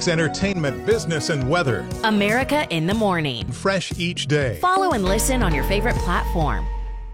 politics, entertainment, business, and weather. America in the Morning. Fresh each day. Follow and listen on your favorite platform.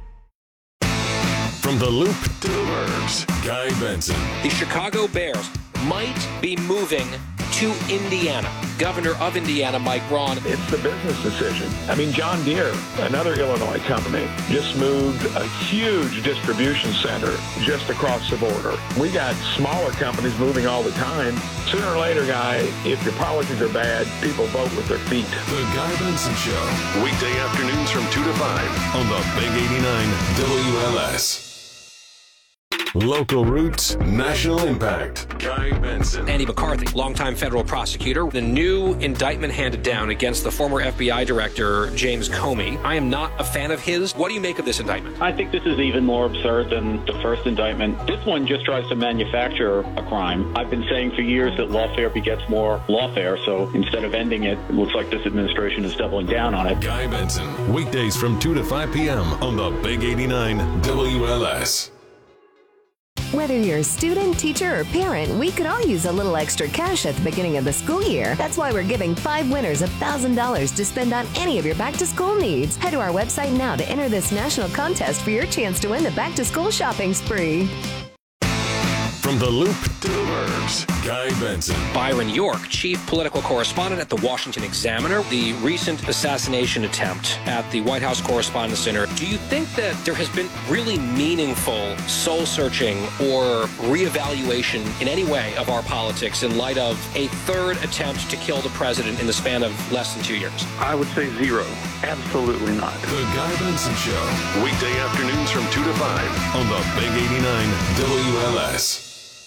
From the Loop to the Burbs, Guy Benson. The Chicago Bears might be moving to Indiana. Governor of Indiana, Mike Braun. It's the business decision. I mean, John Deere, another Illinois company, just moved a huge distribution center just across the border. We got smaller companies moving all the time. Sooner or later, Guy, if your policies are bad, people vote with their feet. The Guy Benson Show. Weekday afternoons from 2 to 5 on the Big 89 WLS. Local roots, national impact. Guy Benson. Andy McCarthy, longtime federal prosecutor. The new indictment handed down against the former FBI director, James Comey. I am not a fan of his. What do you make of this indictment? I think this is even more absurd than the first indictment. This one just tries to manufacture a crime. I've been saying for years that lawfare begets more lawfare, so instead of ending it, it looks like this administration is doubling down on it. Guy Benson, weekdays from 2 to 5 p.m. on the Big 89 WLS. Whether you're a student, teacher, or parent, we could all use a little extra cash at the beginning of the school year. That's why we're giving 5 winners $1,000 to spend on any of your back-to-school needs. Head to our website now to enter this national contest for your chance to win the back-to-school shopping spree. From the Loop to the Burbs, Guy Benson. Byron York, chief political correspondent at the Washington Examiner. The recent assassination attempt at the White House Correspondents' Center. Do you think that there has been really meaningful soul-searching or reevaluation in any way of our politics in light of a third attempt to kill the president in the span of less than 2 years? I would say zero. Absolutely not. The Guy Benson Show. Weekday afternoons from 2 to 5 on the Big 89 WLS.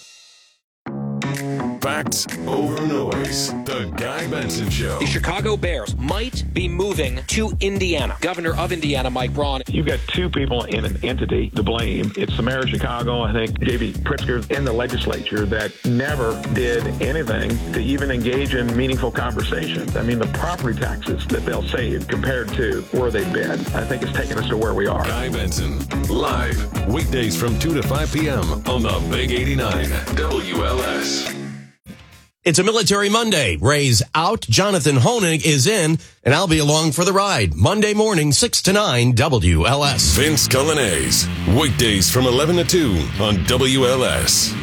Facts over noise. The Guy Benson Show. The Chicago Bears might be moving to Indiana. Governor of Indiana, Mike Braun. You've got two people in an entity to blame. It's the mayor of Chicago, I think, J.B. Pritzker, in the legislature that never did anything to even engage in meaningful conversations. I mean, the property taxes that they'll save compared to where they've been, I think it's taken us to where we are. Guy Benson, live, weekdays from 2 to 5 p.m. on the Big 89 WLS. It's a Military Monday. Ray's out. Jonathan Hoenig is in, and I'll be along for the ride. Monday morning, 6 to 9, WLS. Vince Cullinase, weekdays from 11 to 2 on WLS.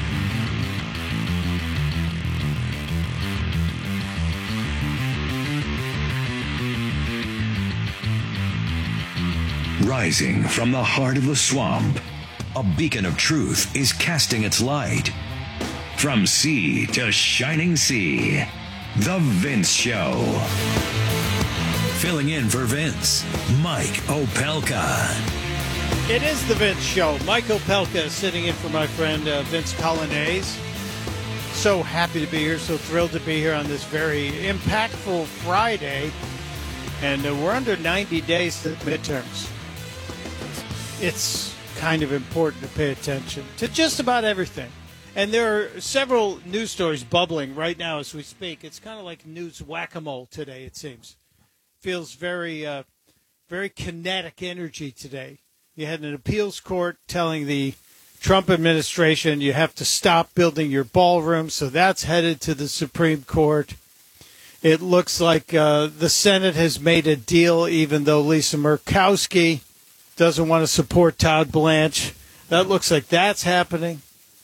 Rising from the heart of the swamp, a beacon of truth is casting its light. From sea to shining sea, The Vince Show. Filling in for Vince, Mike Opelka. It is The Vince Show. Mike Opelka sitting in for my friend Vince Cullinase. So happy to be here, so thrilled to be here on this very impactful Friday. And we're under 90 days to the midterms. It's kind of important to pay attention to just about everything. And there are several news stories bubbling right now as we speak. It's kind of like news whack-a-mole today, it seems. Feels very, very kinetic energy today. You had an appeals court telling the Trump administration you have to stop building your ballroom, so that's headed to the Supreme Court. It looks like the Senate has made a deal, even though Lisa Murkowski doesn't want to support Todd Blanche. That looks like that's happening.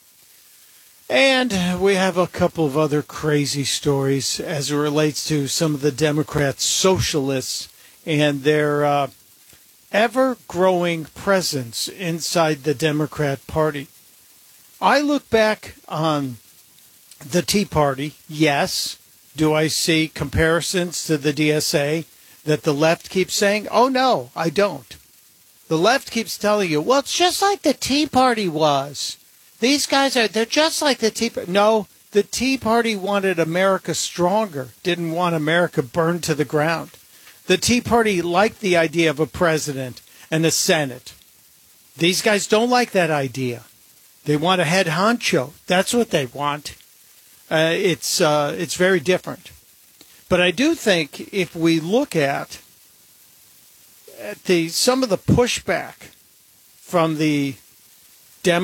And we have a couple of other crazy stories as it relates to some of the Democrat socialists and their ever-growing presence inside the Democrat Party. I look back on the Tea Party, yes. Do I see comparisons to the DSA that the left keeps saying? Oh, no, I don't. The left keeps telling you, well, it's just like the Tea Party was. These guys they're just like the Tea Party. No, the Tea Party wanted America stronger, didn't want America burned to the ground. The Tea Party liked the idea of a president and a Senate. These guys don't like that idea. They want a head honcho. That's what they want. It's very different. But I do think if we look at some of the pushback from the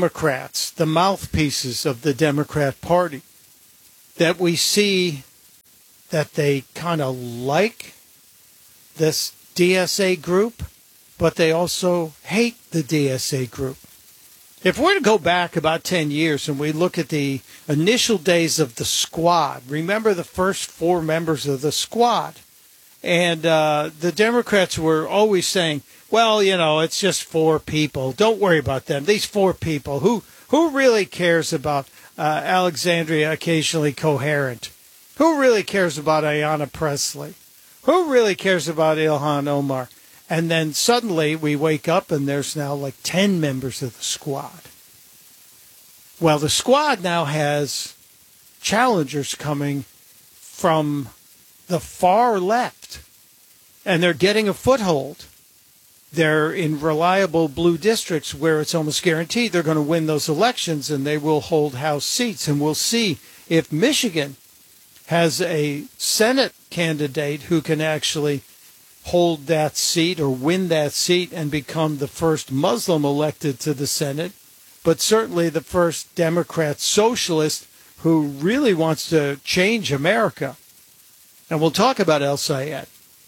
Democrats, the mouthpieces of the Democrat Party, that we see that they kind of like this DSA group, but they also hate the DSA group. If we're to go back about 10 years and we look at the initial days of the squad, remember the first 4 members of the squad, and the Democrats were always saying, well, it's just 4 people. Don't worry about them. These 4 people. Who really cares about Alexandria Occasionally Coherent? Who really cares about Ayanna Pressley? Who really cares about Ilhan Omar? And then suddenly we wake up and there's now like 10 members of the squad. Well, the squad now has challengers coming from the far left, and they're getting a foothold. They're in reliable blue districts where it's almost guaranteed they're going to win those elections, and they will hold House seats. And we'll see if Michigan has a Senate candidate who can actually hold that seat or win that seat and become the first Muslim elected to the Senate, but certainly the first Democrat socialist who really wants to change America. And we'll talk about El Sayed.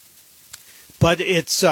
But it's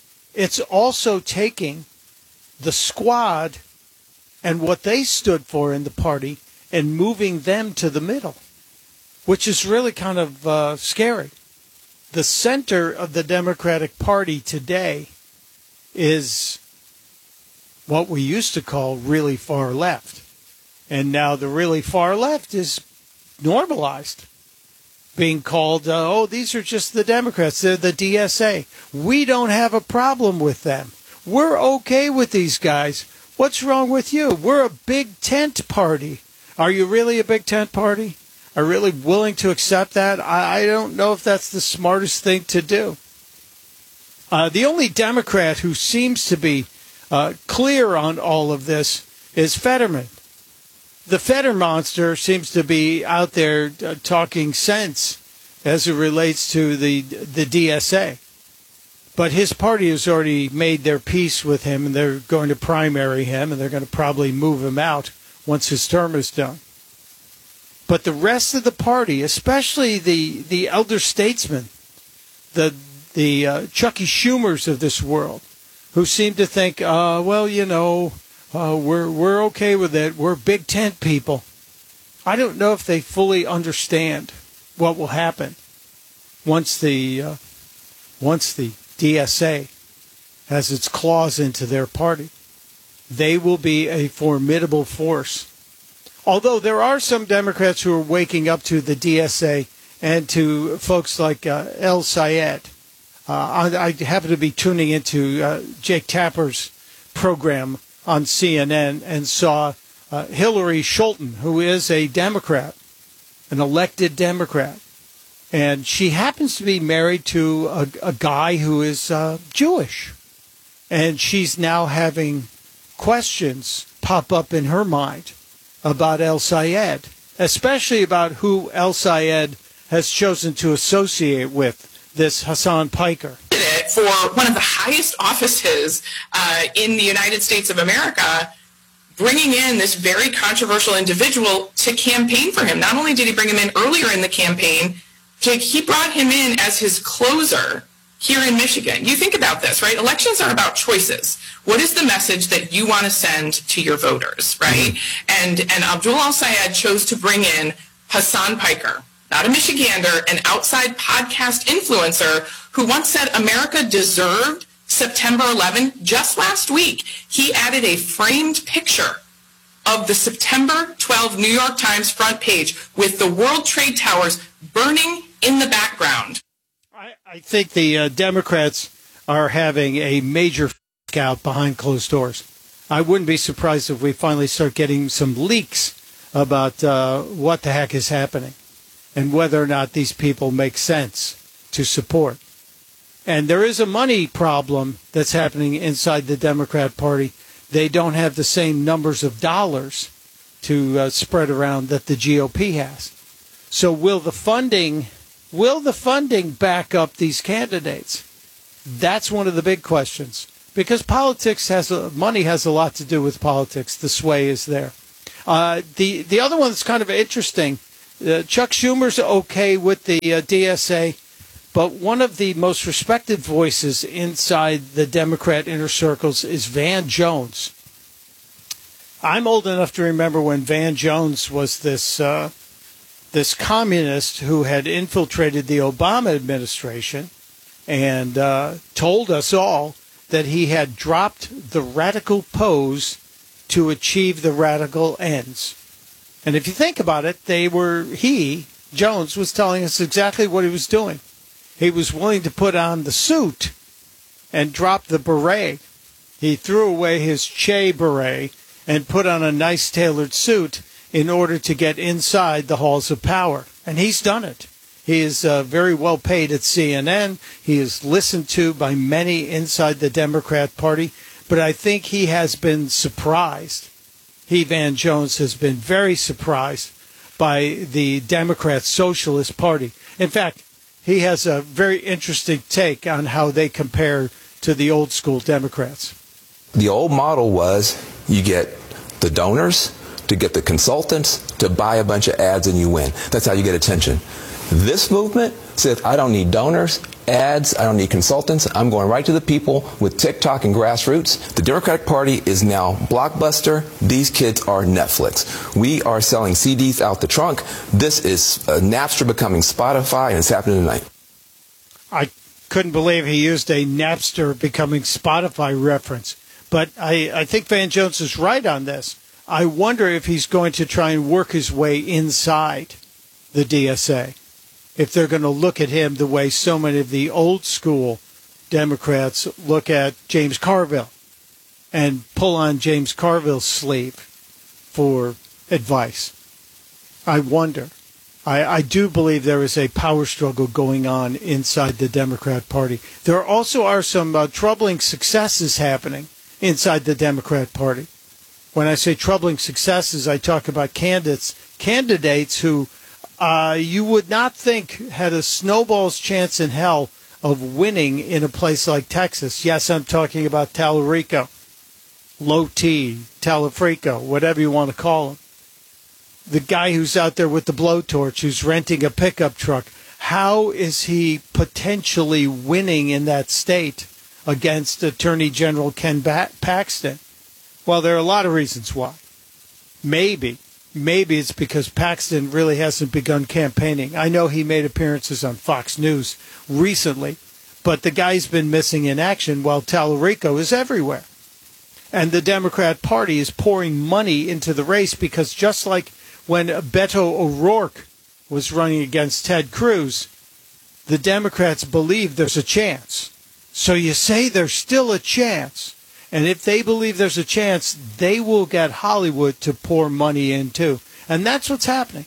also taking the squad and what they stood for in the party and moving them to the middle, which is really kind of scary. The center of the Democratic Party today is what we used to call really far left. And now the really far left is normalized, being called, these are just the Democrats. They're the DSA. We don't have a problem with them. We're okay with these guys. What's wrong with you? We're a big tent party. Are you really a big tent party? Are really willing to accept that? I don't know if that's the smartest thing to do. The only Democrat who seems to be clear on all of this is Fetterman. The Fetter monster seems to be out there talking sense as it relates to the DSA. But his party has already made their peace with him, and they're going to primary him, and they're going to probably move him out once his term is done. But the rest of the party, especially the elder statesmen, the Chucky Schumers of this world, who seem to think, we're okay with it. We're big tent people. I don't know if they fully understand what will happen once the DSA has its claws into their party. They will be a formidable force. Although there are some Democrats who are waking up to the DSA and to folks like El Sayed. I happen to be tuning into Jake Tapper's program on CNN and saw Hillary Scholten, who is a Democrat, an elected Democrat. And she happens to be married to a guy who is Jewish. And she's now having questions pop up in her mind about El Sayed, especially about who El Sayed has chosen to associate with, this Hassan Piker. For one of the highest offices in the United States of America, bringing in this very controversial individual to campaign for him. Not only did he bring him in earlier in the campaign, he brought him in as his closer here in Michigan. You think about this, right? Elections are about choices. What is the message that you want to send to your voters, right? And Abdul El Sayed chose to bring in Hassan Piker, not a Michigander, an outside podcast influencer who once said America deserved September 11. Just last week, he added a framed picture of the September 12 New York Times front page with the World Trade Towers burning in the background. I think the Democrats are having a major out behind closed doors. I wouldn't be surprised if we finally start getting some leaks about what the heck is happening and whether or not these people make sense to support. And there is a money problem that's happening inside the Democrat Party. They don't have the same numbers of dollars to spread around that the GOP has. So will the funding back up these candidates? That's one of the big questions. Because money has a lot to do with politics. The sway is there. The other one that's kind of interesting Chuck Schumer's okay with the DSA, but one of the most respected voices inside the Democrat inner circles is Van Jones. I'm old enough to remember when Van Jones was this communist who had infiltrated the Obama administration and told us all that he had dropped the radical pose to achieve the radical ends. And if you think about it, Jones was telling us exactly what he was doing. He was willing to put on the suit and drop the beret. He threw away his Che beret and put on a nice tailored suit in order to get inside the halls of power. And he's done it. He is very well paid at CNN. He is listened to by many inside the Democrat Party. But I think he has been surprised. Van Jones, has been very surprised by the Democrat Socialist Party. In fact, he has a very interesting take on how they compare to the old school Democrats. The old model was you get the donors to get the consultants to buy a bunch of ads and you win. That's how you get attention. This movement says, I don't need donors, ads, I don't need consultants. I'm going right to the people with TikTok and grassroots. The Democratic Party is now Blockbuster. These kids are Netflix. We are selling CDs out the trunk. This is Napster becoming Spotify, and it's happening tonight. I couldn't believe he used a Napster becoming Spotify reference. But I think Van Jones is right on this. I wonder if he's going to try and work his way inside the DSA. If they're going to look at him the way so many of the old school Democrats look at James Carville and pull on James Carville's sleeve for advice. I wonder. I do believe there is a power struggle going on inside the Democrat Party. There also are some troubling successes happening inside the Democrat Party. When I say troubling successes, I talk about candidates who you would not think had a snowball's chance in hell of winning in a place like Texas. Yes, I'm talking about Tallarico, Low T, Talafrico, whatever you want to call him. The guy who's out there with the blowtorch, who's renting a pickup truck. How is he potentially winning in that state against Attorney General Ken Paxton? Well, there are a lot of reasons why. Maybe it's because Paxton really hasn't begun campaigning. I know he made appearances on Fox News recently, but the guy's been missing in action while Tallarico is everywhere. And the Democrat Party is pouring money into the race because just like when Beto O'Rourke was running against Ted Cruz, the Democrats believe there's a chance. So you say there's still a chance. And if they believe there's a chance, they will get Hollywood to pour money in too. And that's what's happening.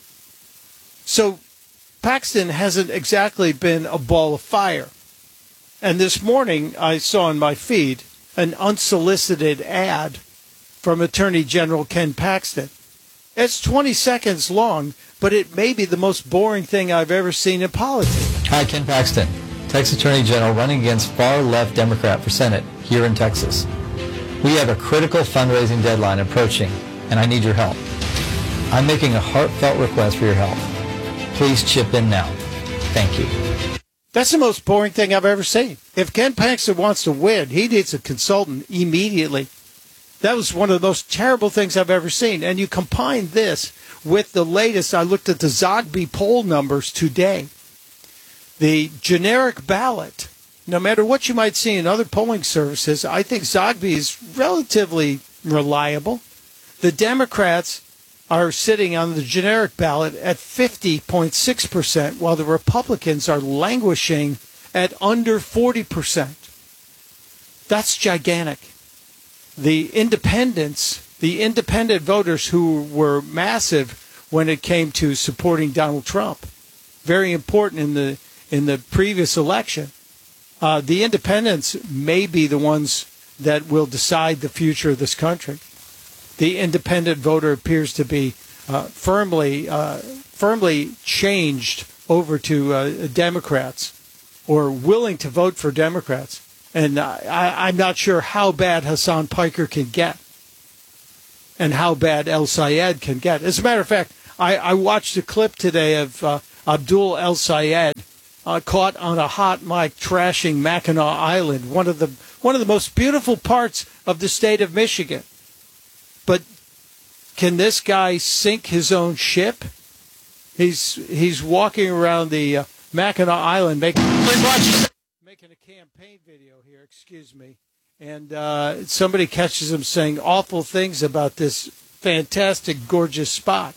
So Paxton hasn't exactly been a ball of fire. And this morning I saw in my feed an unsolicited ad from Attorney General Ken Paxton. It's 20 seconds long, but it may be the most boring thing I've ever seen in politics. Hi, Ken Paxton, Texas Attorney General running against far-left Democrat for Senate here in Texas. We have a critical fundraising deadline approaching, and I need your help. I'm making a heartfelt request for your help. Please chip in now. Thank you. That's the most boring thing I've ever seen. If Ken Paxton wants to win, he needs a consultant immediately. That was one of the most terrible things I've ever seen. And you combine this with the latest, I looked at the Zogby poll numbers today. The generic ballot, no matter what you might see in other polling services, I think Zogby is relatively reliable. The Democrats are sitting on the generic ballot at 50.6%, while the Republicans are languishing at under 40%. That's gigantic. The independent voters who were massive when it came to supporting Donald Trump, very important in the previous election. The independents may be the ones that will decide the future of this country. The independent voter appears to be firmly changed over to Democrats or willing to vote for Democrats. And I'm not sure how bad Hassan Piker can get and how bad El Sayed can get. As a matter of fact, I watched a clip today of Abdul El Sayed caught on a hot mic trashing Mackinac Island, one of the most beautiful parts of the state of Michigan. But can this guy sink his own ship? He's walking around the Mackinac Island making a campaign video here, excuse me, and somebody catches him saying awful things about this fantastic, gorgeous spot.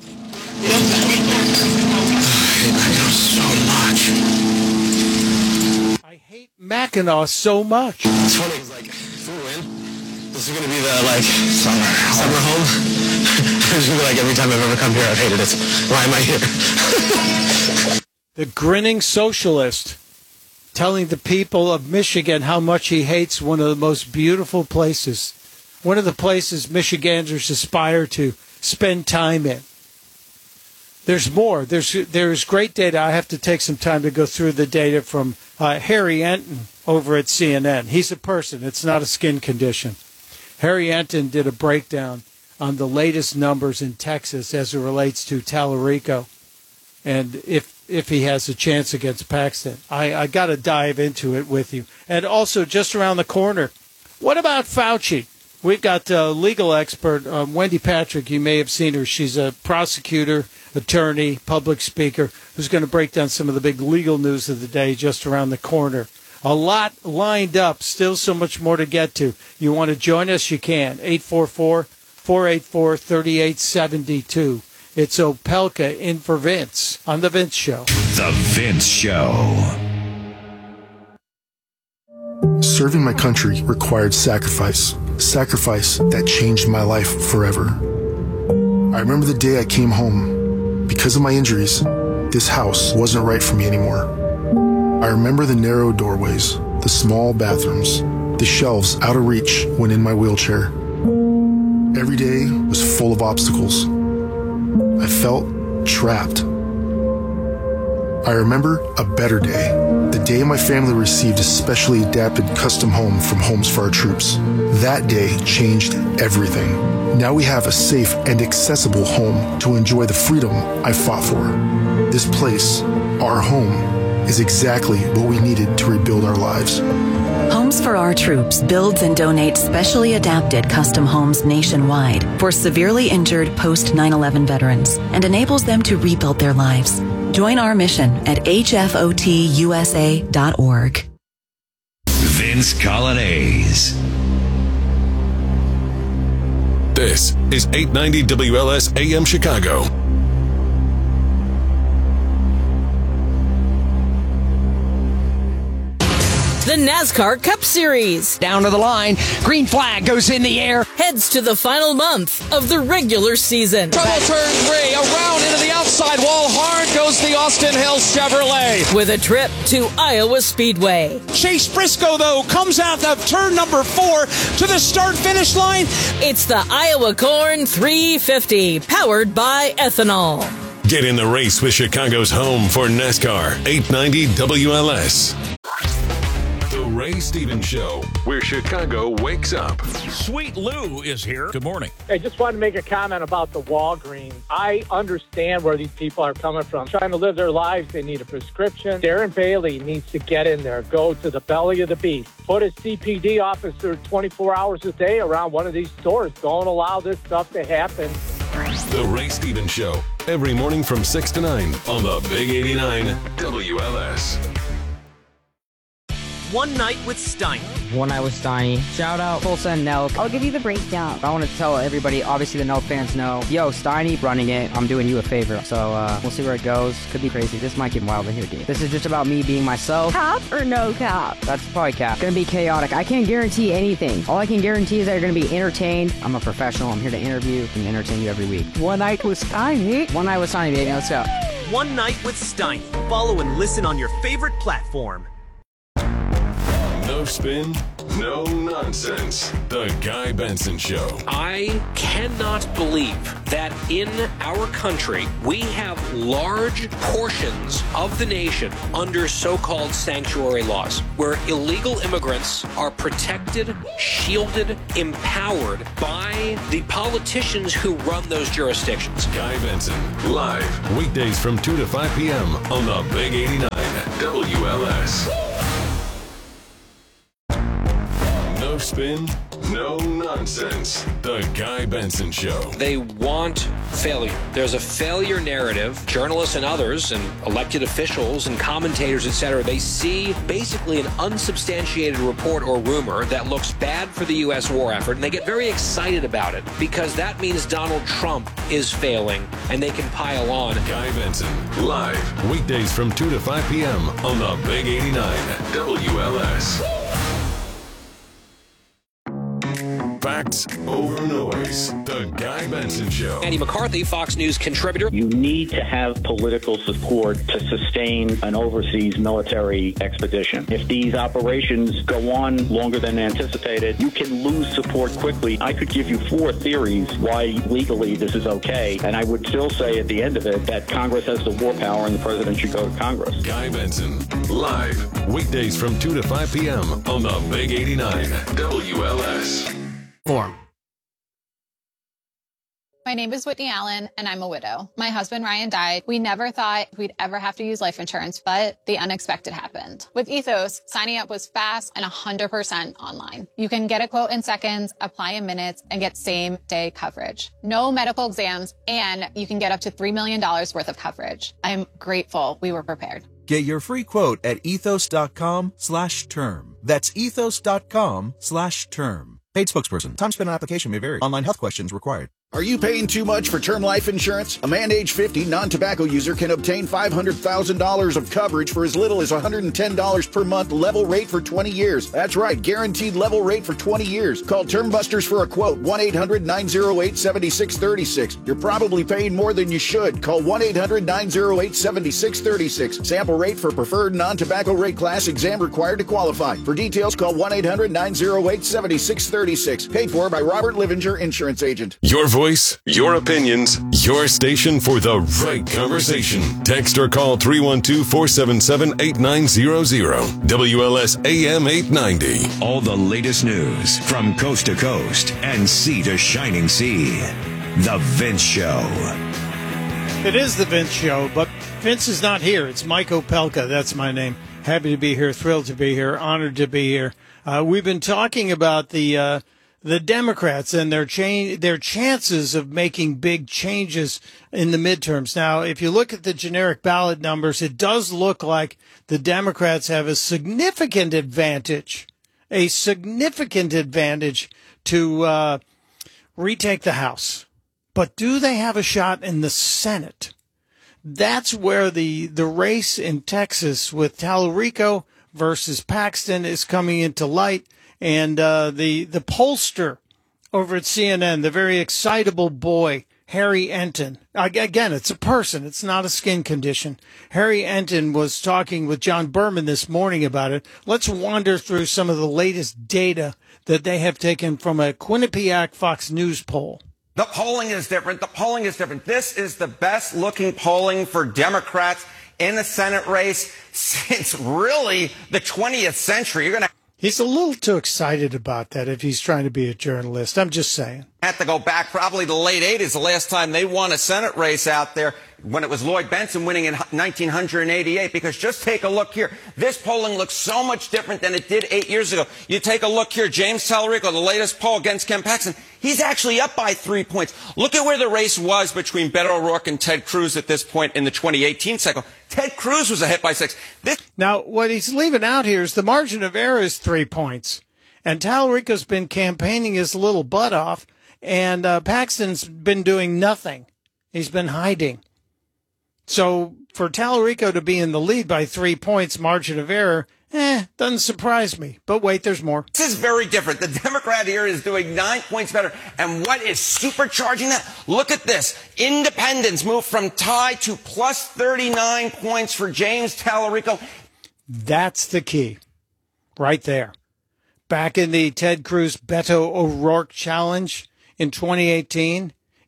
I hate Mackinac so much. It's funny, it's like, if we win, this is going to be the, summer home. It's going to be like, every time I've ever come here, I've hated it. Why am I here? The grinning socialist telling the people of Michigan how much he hates one of the most beautiful places, one of the places Michiganders aspire to spend time in. There's more. There's great data. I have to take some time to go through the data from Harry Enton over at CNN. He's a person. It's not a skin condition. Harry Enton did a breakdown on the latest numbers in Texas as it relates to Tallarico, and if he has a chance against Paxton. I got to dive into it with you. And also, just around the corner, what about Fauci? We've got legal expert Wendy Patrick. You may have seen her. She's a prosecutor, attorney, public speaker, who's going to break down some of the big legal news of the day just around the corner. A lot lined up, still so much more to get to. You want to join us? You can. 844-484-3872. It's Opelka in for Vince on The Vince Show. The Vince Show. Serving my country required sacrifice. Sacrifice that changed my life forever. I remember the day I came home. Because of my injuries, this house wasn't right for me anymore. I remember the narrow doorways, the small bathrooms, the shelves out of reach when in my wheelchair. Every day was full of obstacles. I felt trapped. I remember a better day. The day my family received a specially adapted custom home from Homes for Our Troops. That day changed everything. Now we have a safe and accessible home to enjoy the freedom I fought for. This place, our home, is exactly what we needed to rebuild our lives. Homes for Our Troops builds and donates specially adapted custom homes nationwide for severely injured post 9/11 veterans and enables them to rebuild their lives. Join our mission at hfotusa.org. Vince Colonnese. This is 890 WLS AM Chicago. The NASCAR Cup Series. Down to the line. Green flag goes in the air. Heads to the final month of the regular season. Trouble turn 3. Around into the outside wall. Hard goes the Austin Hill Chevrolet. With a trip to Iowa Speedway. Chase Briscoe, though, comes out of turn number 4 to the start-finish line. It's the Iowa Corn 350, powered by ethanol. Get in the race with Chicago's home for NASCAR. 890 WLS. Ray Stevens Show, where Chicago wakes up. Sweet Lou is here. Good morning. I just wanted to make a comment about the Walgreens. I understand where these people are coming from. Trying to live their lives, they need a prescription. Darren Bailey needs to get in there, go to the belly of the beast. Put a CPD officer 24 hours a day around one of these stores. Don't allow this stuff to happen. The Ray Stevens Show, every morning from 6 to 9 on the Big 89 WLS. One Night with Steiny. One Night with Steiny. Shout out Tulsa and Nelk. I'll give you the breakdown. I want to tell everybody, obviously the Nelk fans know, yo, Steiny running it, I'm doing you a favor. So we'll see where it goes. Could be crazy. This might get wild in here, dude. This is just about me being myself. Cap or no cap? That's probably cap. Gonna be chaotic. I can't guarantee anything. All I can guarantee is that you're gonna be entertained. I'm a professional. I'm here to interview and entertain you every week. One Night with Steiny. One Night with Steiny, baby. Let's go. One Night with Steiny. Follow and listen on your favorite platform. No spin, no nonsense. The Guy Benson Show. I cannot believe that in our country, we have large portions of the nation under so-called sanctuary laws, where illegal immigrants are protected, shielded, empowered by the politicians who run those jurisdictions. Guy Benson, live, weekdays from 2 to 5 p.m. on the Big 89 WLS. No spin, no nonsense. The Guy Benson Show. They want failure. There's a failure narrative. Journalists and others and elected officials and commentators, etc., they see basically an unsubstantiated report or rumor that looks bad for the U.S. war effort, and they get very excited about it because that means Donald Trump is failing, and they can pile on. Guy Benson, live, weekdays from 2 to 5 p.m. on the Big 89 WLS. Facts over noise. The Guy Benson Show. Andy McCarthy, Fox News contributor. You need to have political support to sustain an overseas military expedition. If these operations go on longer than anticipated, you can lose support quickly. I could give you 4 theories why legally this is okay, and I would still say at the end of it that Congress has the war power and the president should go to Congress. Guy Benson, live, weekdays from 2 to 5 p.m. on the Big 89 WLS. My name is Whitney Allen, and I'm a widow. My husband, Ryan, died. We never thought we'd ever have to use life insurance, but the unexpected happened. With Ethos, signing up was fast and 100% online. You can get a quote in seconds, apply in minutes, and get same-day coverage. No medical exams, and you can get up to $3 million worth of coverage. I'm grateful we were prepared. Get your free quote at ethos.com/term. That's ethos.com/term. Paid spokesperson. Time spent on application may vary. Online health questions required. Are you paying too much for term life insurance? A man age 50 non-tobacco user can obtain $500,000 of coverage for as little as $110 per month, level rate for 20 years. That's right, guaranteed level rate for 20 years. Call Term Busters for a quote, 1-800-908-7636. You're probably paying more than you should. Call 1-800-908-7636. Sample rate for preferred non-tobacco rate class, exam required to qualify. For details, call 1-800-908-7636. Paid for by Robert Livinger, Insurance Agent. Your voice, your opinions, your station for the right conversation. Text or call 312-477-8900. WLS AM 890. All the latest news from coast to coast and sea to shining sea. The Vince Show. It is the Vince Show, but Vince is not here. It's Mike Opelka. That's my name. Happy to be here. Thrilled to be here. Honored to be here. We've been talking about the Democrats and their chances of making big changes in the midterms. Now, if you look at the generic ballot numbers, it does look like the Democrats have a significant advantage to retake the House. But do they have a shot in the Senate? That's where the race in Texas with Tallarico versus Paxton is coming into light. And the pollster over at CNN, the very excitable boy, Harry Enton. Again, it's a person. It's not a skin condition. Harry Enton was talking with John Berman this morning about it. Let's wander through some of the latest data that they have taken from a Quinnipiac Fox News poll. The polling is different. The polling is different. This is the best looking polling for Democrats in the Senate race since really the 20th century. You're going to He's a little too excited about that if he's trying to be a journalist. I'm just saying. have to go back probably the late 80s, the last time they won a Senate race out there, when it was Lloyd Bentsen winning in 1988, because just take a look here. This polling looks so much different than it did 8 years ago. You take a look here, James Tallarico, the latest poll against Ken Paxton, he's actually up by 3 points. Look at where the race was between Beto O'Rourke and Ted Cruz at this point in the 2018 cycle. Ted Cruz was ahead by 6. Now, what he's leaving out here is the margin of error is 3 points. And Tallarico's been campaigning his little butt off, and Paxton's been doing nothing. He's been hiding. So for Tallarico to be in the lead by 3 points margin of error, doesn't surprise me. But wait, there's more. This is very different. The Democrat here is doing 9 points better. And what is supercharging that? Look at this. Independents moved from tie to plus 39 points for James Tallarico. That's the key right there. Back in the Ted Cruz Beto O'Rourke challenge in 2018,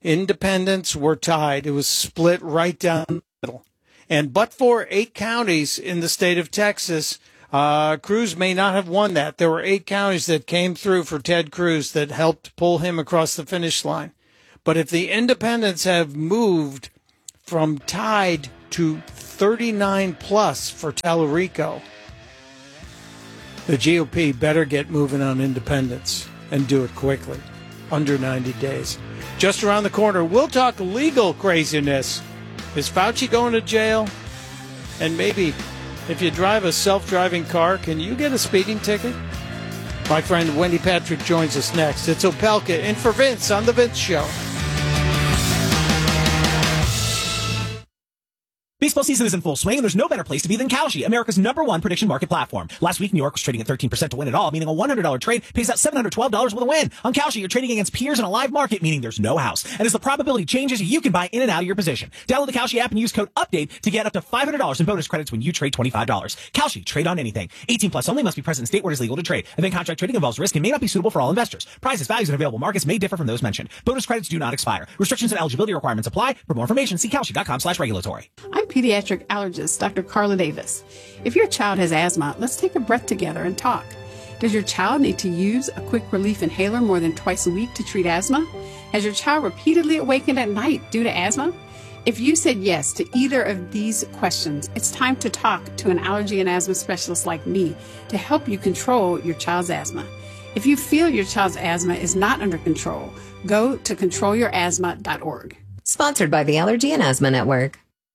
Independents were tied. It was split right down the middle. And but for 8 counties in the state of Texas, Cruz may not have won that. There were 8 counties that came through for Ted Cruz that helped pull him across the finish line. But if the independents have moved from tied to 39 plus for Tallarico, the GOP better get moving on independents and do it quickly, under 90 days. Just around the corner, we'll talk legal craziness. Is Fauci going to jail? And maybe if you drive a self-driving car, can you get a speeding ticket? My friend Wendy Patrick joins us next. It's Opelka in for Vince on The Vince Show. Baseball season is in full swing, and there's no better place to be than Kalshi, America's #1 prediction market platform. Last week, New York was trading at 13% to win it all, meaning a $100 trade pays out $712 with a win. On Kalshi, you're trading against peers in a live market, meaning there's no house. And as the probability changes, you can buy in and out of your position. Download the Kalshi app and use code UPDATE to get up to $500 in bonus credits when you trade $25. Kalshi, trade on anything. 18 plus only, must be present in state where it is legal to trade. Event contract trading involves risk and may not be suitable for all investors. Prices, values, and available markets may differ from those mentioned. Bonus credits do not expire. Restrictions and eligibility requirements apply. For more information, see Kalshi.com/regulatory. I'm pediatric allergist Dr. Carla Davis. If your child has asthma, let's take a breath together and talk. Does your child need to use a quick relief inhaler more than twice a week to treat asthma? Has your child repeatedly awakened at night due to asthma? If you said yes to either of these questions, it's time to talk to an allergy and asthma specialist like me to help you control your child's asthma. If you feel your child's asthma is not under control, go to controlyourasthma.org. Sponsored by the Allergy and Asthma Network.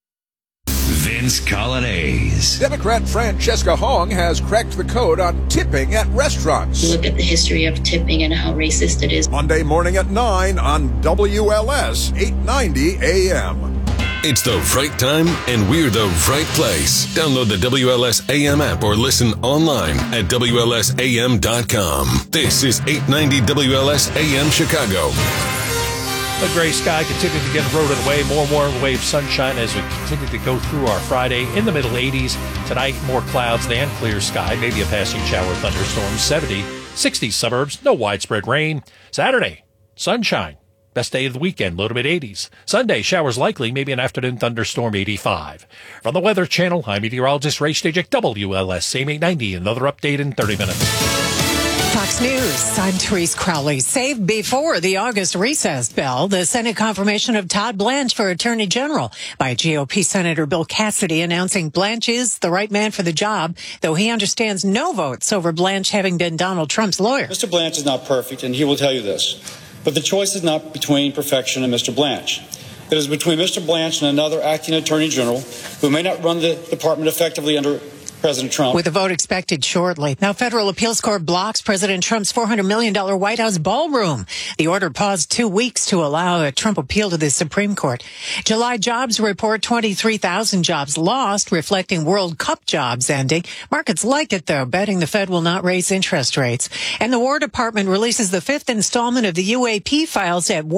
Vince Coglianese. Democrat Francesca Hong has cracked the code on tipping at restaurants. Look at the history of tipping and how racist it is. Monday morning at 9 on WLS 890 AM. It's the right time, and we're the right place. Download the WLS AM app or listen online at WLSAM.com. This is 890 WLS AM Chicago. The gray sky continuing to get eroded away. More and more wave sunshine as we continue to go through our Friday in the middle 80s. Tonight, more clouds than clear sky. Maybe a passing shower thunderstorm. 70, 60 suburbs. No widespread rain. Saturday, sunshine. Best day of the weekend, low to mid 80s. Sunday, showers likely, maybe an afternoon thunderstorm, 85. From the Weather Channel, I'm meteorologist Ray Stajek, WLS, same 890. Another update in 30 minutes. Fox News, I'm Therese Crowley. Saved before the August recess bell, the Senate confirmation of Todd Blanche for Attorney General by GOP Senator Bill Cassidy announcing Blanche is the right man for the job, though he understands no votes over Blanche having been Donald Trump's lawyer. Mr. Blanche is not perfect, and he will tell you this. But the choice is not between perfection and Mr. Blanche. It is between Mr. Blanche and another acting Attorney General who may not run the department effectively under President Trump. With a vote expected shortly. Now, federal appeals court blocks President Trump's $400 million White House ballroom. The order paused 2 weeks to allow a Trump appeal to the Supreme Court. July jobs report 23,000 jobs lost, reflecting World Cup jobs ending. Markets like it, though, betting the Fed will not raise interest rates. And the War Department releases the 5th installment of the UAP files at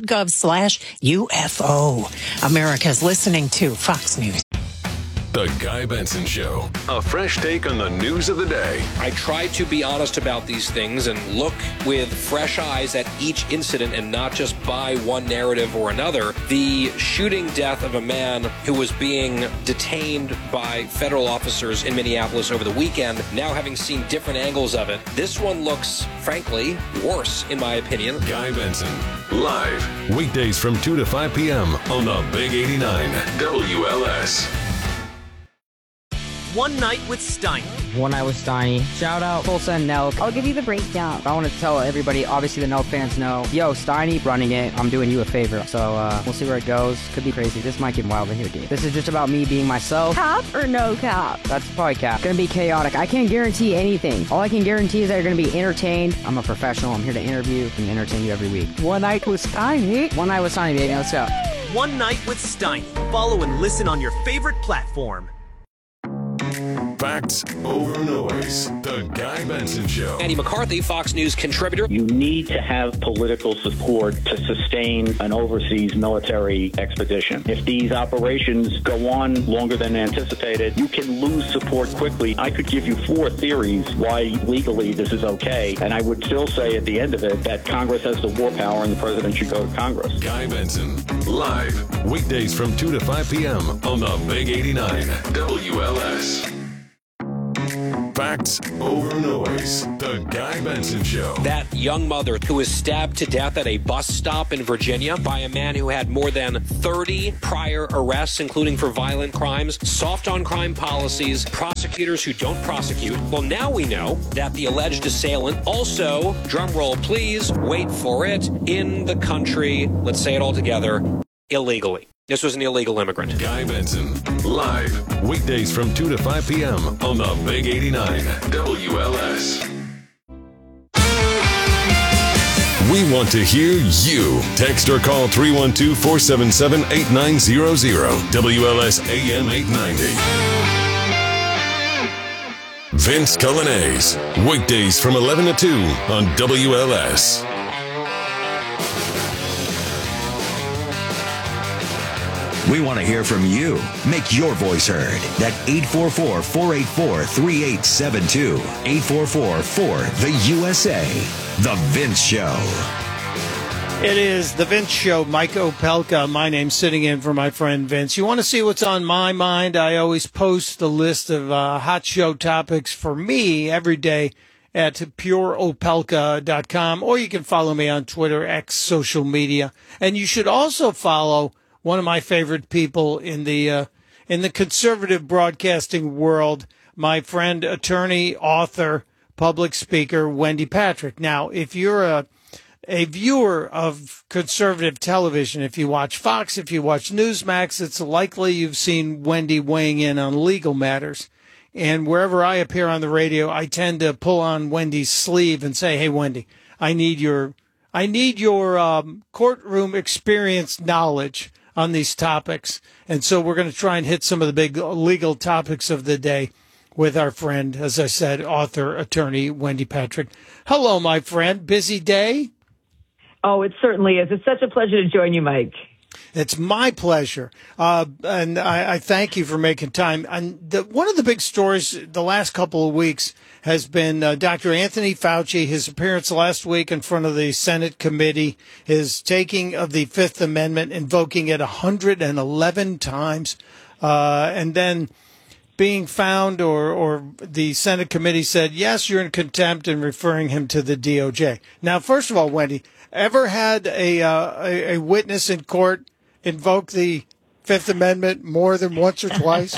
war.gov/UFO. America's listening to Fox News. The Guy Benson Show. A fresh take on the news of the day. I try to be honest about these things and look with fresh eyes at each incident and not just buy one narrative or another. The shooting death of a man who was being detained by federal officers in Minneapolis over the weekend, now having seen different angles of it, this one looks, frankly, worse, in my opinion. Guy Benson, live, weekdays from 2 to 5 p.m. on the Big 89 WLS. One Night with Steiny. One Night with Steiny. Shout out Full Send Nelk. I'll give you the breakdown. I want to tell everybody, obviously the Nelk fans know, yo, Steiny running it, I'm doing you a favor. So we'll see where it goes. Could be crazy. This might get wild in here, dude. This is just about me being myself. Cap or no cap? That's probably cap. Gonna be chaotic. I can't guarantee anything. All I can guarantee is that you're gonna be entertained. I'm a professional. I'm here to interview and entertain you every week. One Night with Steiny. One Night with Steiny, baby. Let's go. One Night with Steiny. Follow and listen on your favorite platform. Facts over noise. The Guy Benson Show. Andy McCarthy, Fox News contributor. You need to have political support to sustain an overseas military expedition. If these operations go on longer than anticipated, you can lose support quickly. I could give you 4 theories why legally this is okay, and I would still say at the end of it that Congress has the war power and the president should go to Congress. Guy Benson, live, weekdays from 2 to 5 p.m. on the Big 89 WLS. Facts over noise. The Guy Benson Show. That young mother who was stabbed to death at a bus stop in Virginia by a man who had more than 30 prior arrests, including for violent crimes, soft on crime policies, prosecutors who don't prosecute. Well, now we know that the alleged assailant also, drum roll please, wait for it, in the country, let's say it all together, illegally. This was an illegal immigrant. Guy Benson, live, weekdays from 2 to 5 p.m. on the Big 89 WLS. We want to hear you. Text or call 312-477-8900. WLS AM 890. Vince Cullinase, weekdays from 11 to 2 on WLS. We want to hear from you. Make your voice heard. At 844-484-3872. 844-4-THE-USA. The Vince Show. It is The Vince Show. Mike Opelka, my name, sitting in for my friend Vince. You want to see what's on my mind? I always post a list of hot show topics for me every day at pureopelka.com, or you can follow me on Twitter, X, social media. And you should also follow one of my favorite people in the conservative broadcasting world, my friend, attorney, author, public speaker, Wendy Patrick. Now, if you're a viewer of conservative television, if you watch Fox, if you watch Newsmax, it's likely you've seen Wendy weighing in on legal matters. And wherever I appear on the radio, I tend to pull on Wendy's sleeve and say, "Hey, Wendy, I need your courtroom experience knowledge on these topics." And so we're going to try and hit some of the big legal topics of the day with our friend, as I said, author, attorney, Wendy Patrick. Hello, my friend. Busy day? Oh, it certainly is. It's such a pleasure to join you, Mike. It's my pleasure. And I thank you for making time. And one of the big stories the last couple of weeks has been Dr. Anthony Fauci, his appearance last week in front of the Senate committee, his taking of the Fifth Amendment, invoking it 111 times, and then being found, or the Senate committee said, yes, you're in contempt, and referring him to the DOJ. Now, first of all, Wendy, ever had a witness in court invoke the Fifth Amendment more than once or twice?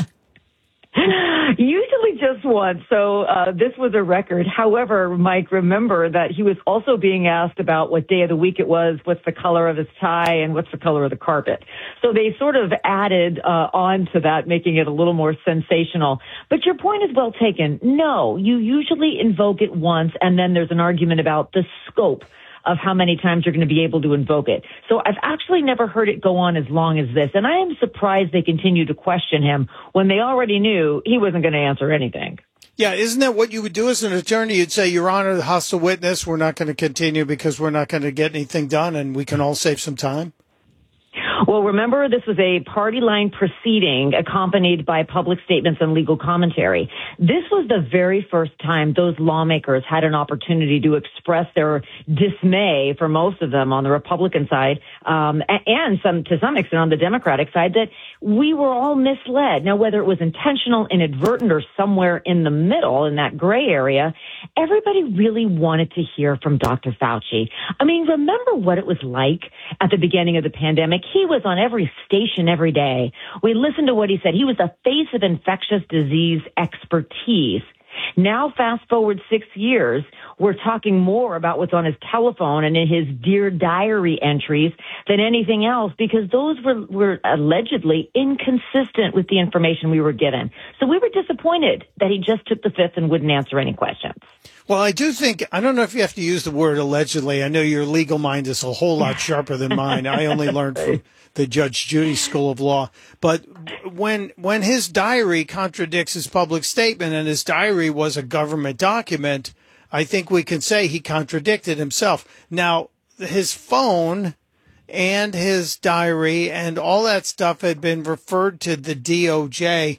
Usually just once. So this was a record. However, Mike, remember that he was also being asked about what day of the week it was, what's the color of his tie, and what's the color of the carpet. So they sort of added on to that, making it a little more sensational. But your point is well taken. No, you usually invoke it once, and then there's an argument about the scope of how many times you're going to be able to invoke it. So I've actually never heard it go on as long as this. And I am surprised they continue to question him when they already knew he wasn't going to answer anything. Yeah, isn't that what you would do as an attorney? You'd say, Your Honor, the hostile witness, we're not going to continue because we're not going to get anything done and we can all save some time? Well, remember, this was a party line proceeding accompanied by public statements and legal commentary. This was the very first time those lawmakers had an opportunity to express their dismay, for most of them on the Republican side, and to some extent on the Democratic side, that we were all misled. Now, whether it was intentional, inadvertent, or somewhere in the middle, in that gray area, everybody really wanted to hear from Dr. Fauci. I mean, remember what it was like at the beginning of the pandemic? He was on every station every day. We listened to what he said. He was the face of infectious disease expertise. Now, fast forward 6 years, we're talking more about what's on his telephone and in his Dear Diary entries than anything else, because those were allegedly inconsistent with the information we were given. So we were disappointed that he just took the fifth and wouldn't answer any questions. Well, I do think, I don't know if you have to use the word allegedly. I know your legal mind is a whole lot sharper than mine. I only learned from the Judge Judy School of Law. But when his diary contradicts his public statement, and his diary was a government document, I think we can say he contradicted himself. Now, his phone and his diary and all that stuff had been referred to the DOJ.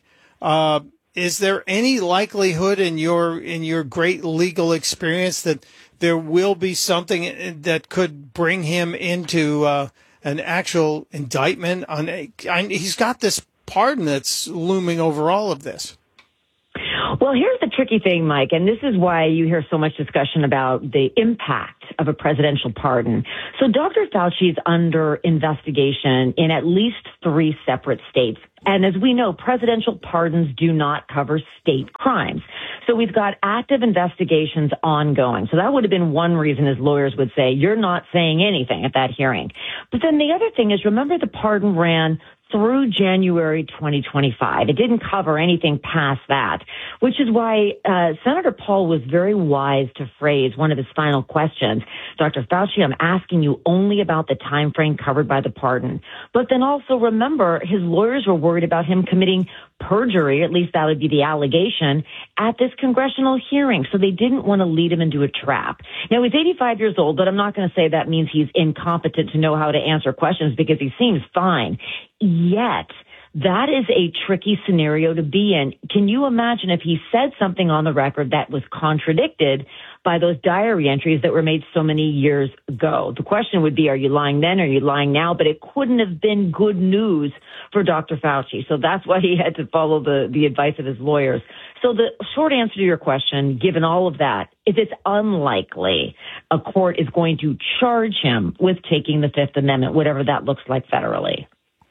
Is there any likelihood in your great legal experience that there will be something that could bring him into an actual indictment? He's got this pardon that's looming over all of this. Well, here's the tricky thing, Mike, and this is why you hear so much discussion about the impact of a presidential pardon. So Dr. Fauci's under investigation in at least 3 separate states. And as we know, presidential pardons do not cover state crimes. So we've got active investigations ongoing. So that would have been one reason his lawyers would say, you're not saying anything at that hearing. But then the other thing is, remember, the pardon ran through January 2025. It didn't cover anything past that, which is why Senator Paul was very wise to phrase one of his final questions. Dr. Fauci, I'm asking you only about the time frame covered by the pardon. But then also remember, his lawyers were worried about him committing perjury, at least that would be the allegation, at this congressional hearing. So they didn't want to lead him into a trap. Now, he's 85 years old, but I'm not going to say that means he's incompetent to know how to answer questions, because he seems fine. Yet, that is a tricky scenario to be in. Can you imagine if he said something on the record that was contradicted by those diary entries that were made so many years ago? The question would be, are you lying then? Are you lying now? But it couldn't have been good news for Dr. Fauci. So that's why he had to follow the advice of his lawyers. So the short answer to your question, given all of that, is it's unlikely a court is going to charge him with taking the Fifth Amendment, whatever that looks like federally.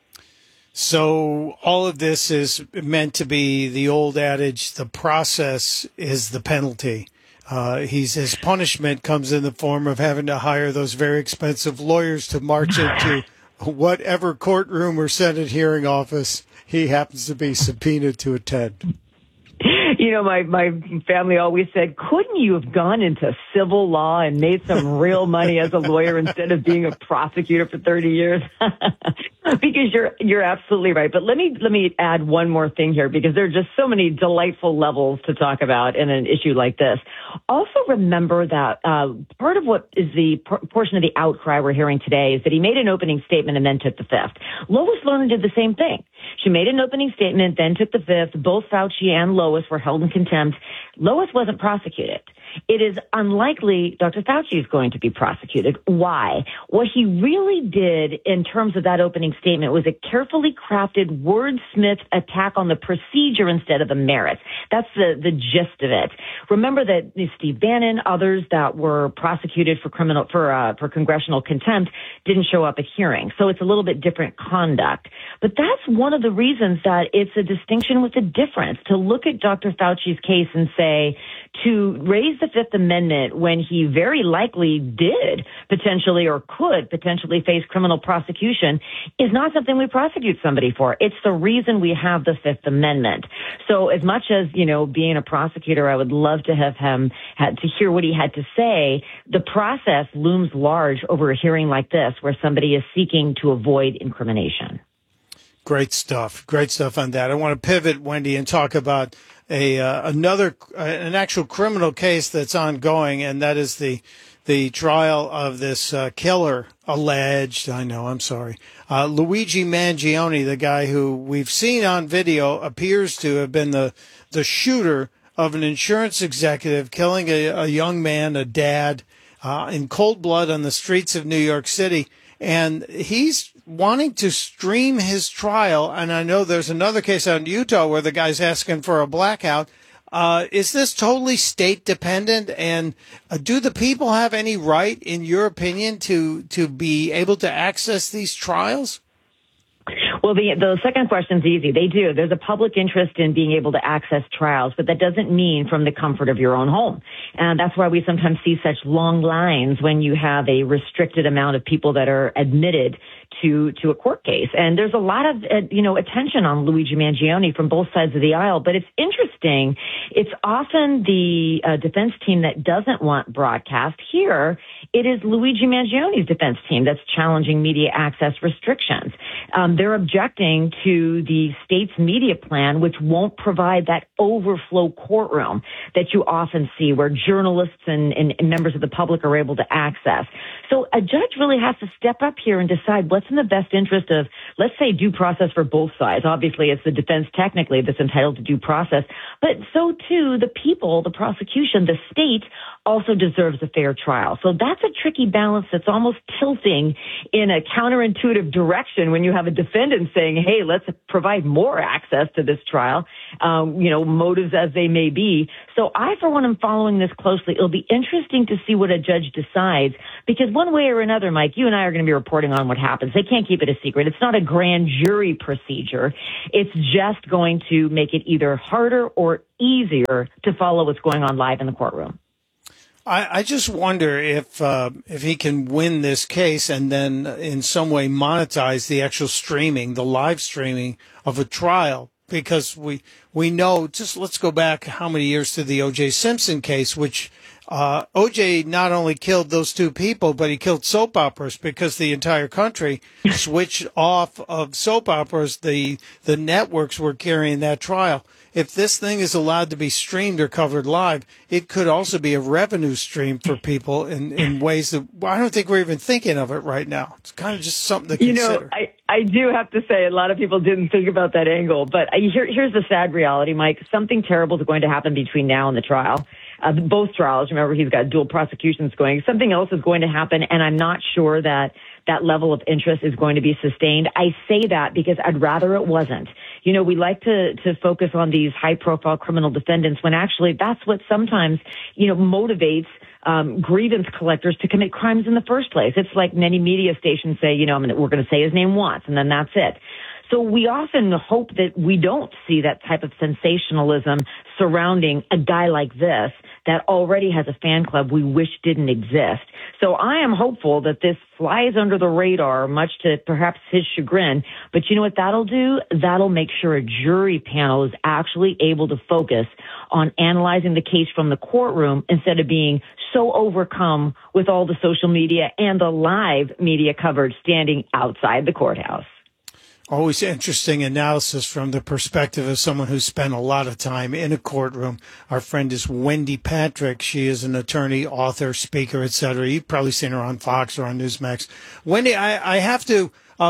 So all of this is meant to be the old adage, the process is the penalty. His punishment comes in the form of having to hire those very expensive lawyers to march into whatever courtroom or Senate hearing office he happens to be subpoenaed to attend. You know, my family always said, couldn't you have gone into civil law and made some real money as a lawyer instead of being a prosecutor for 30 years? Because you're absolutely right. But let me add one more thing here, because there are just so many delightful levels to talk about in an issue like this. Also remember that part of what is the portion of the outcry we're hearing today is that he made an opening statement and then took the Fifth. Lois Lerner did the same thing. She made an opening statement, then took the Fifth. Both Fauci and Lois were held in contempt. Lois wasn't prosecuted. It is unlikely Dr. Fauci is going to be prosecuted. Why? What he really did in terms of that opening statement was a carefully crafted wordsmith attack on the procedure instead of the merits. That's the gist of it. Remember that Steve Bannon, others that were prosecuted for congressional contempt didn't show up at hearings. So it's a little bit different conduct. But that's one of the reasons that it's a distinction with a difference. To look at Dr. Fauci's case and say, to raise the Fifth Amendment when he very likely did potentially or could potentially face criminal prosecution is not something we prosecute somebody for. It's the reason we have the Fifth Amendment. So as much as, you know, being a prosecutor, I would love to have him had to hear what he had to say. The process looms large over a hearing like this where somebody is seeking to avoid incrimination. Great stuff. Great stuff on that. I want to pivot, Wendy, and talk about an actual criminal case that's ongoing, and that is the trial of this killer, alleged, Luigi Mangione, the guy who we've seen on video appears to have been the shooter of an insurance executive killing a young man, a dad, in cold blood on the streets of New York City. And he's wanting to stream his trial. And I know there's another case out in Utah where the guy's asking for a blackout. Is this totally state dependent? And do the people have any right, in your opinion, to be able to access these trials? Well, the second question is easy. They do. There's a public interest in being able to access trials, but that doesn't mean from the comfort of your own home. And that's why we sometimes see such long lines when you have a restricted amount of people that are admitted to a court case. And there's a lot of, attention on Luigi Mangione from both sides of the aisle. But it's interesting. It's often the defense team that doesn't want broadcast. Here, it is Luigi Mangione's defense team that's challenging media access restrictions. They're objecting to the state's media plan, which won't provide that overflow courtroom that you often see where journalists and members of the public are able to access. So a judge really has to step up here and decide what's in the best interest of, let's say, due process for both sides. Obviously, it's the defense technically that's entitled to due process, but so too the people, the prosecution, the state also deserves a fair trial. So that's a tricky balance that's almost tilting in a counterintuitive direction when you have a defendant saying, hey, let's provide more access to this trial, motives as they may be. So I, for one, am following this closely. It'll be interesting to see what a judge decides, because one way or another, Mike, you and I are going to be reporting on what happens. They can't keep it a secret. It's not a grand jury procedure. It's just going to make it either harder or easier to follow what's going on live in the courtroom. I just wonder if he can win this case and then in some way monetize the actual streaming, the live streaming of a trial, because we know, just let's go back how many years to the O.J. Simpson case, which O.J. not only killed those two people, but he killed soap operas because the entire country switched off of soap operas. The networks were carrying that trial. If this thing is allowed to be streamed or covered live, it could also be a revenue stream for people in ways that I don't think we're even thinking of it right now. It's kind of just something to consider. I do have to say a lot of people didn't think about that angle, but here's the sad reality, Mike. Something terrible is going to happen between now and the trial. Both trials, remember, he's got dual prosecutions going. Something else is going to happen, and I'm not sure that level of interest is going to be sustained. I say that because I'd rather it wasn't. We like to focus on these high-profile criminal defendants when actually that's what sometimes, motivates grievance collectors to commit crimes in the first place. It's like many media stations say, we're going to say his name once, and then that's it. So we often hope that we don't see that type of sensationalism surrounding a guy like this that already has a fan club we wish didn't exist. So I am hopeful that this flies under the radar, much to perhaps his chagrin. But you know what that'll do? That'll make sure a jury panel is actually able to focus on analyzing the case from the courtroom instead of being so overcome with all the social media and the live media coverage standing outside the courthouse. Always interesting analysis from the perspective of someone who's spent a lot of time in a courtroom. Our friend is Wendy Patrick. She is an attorney, author, speaker, etc. You've probably seen her on Fox or on Newsmax. Wendy, I have to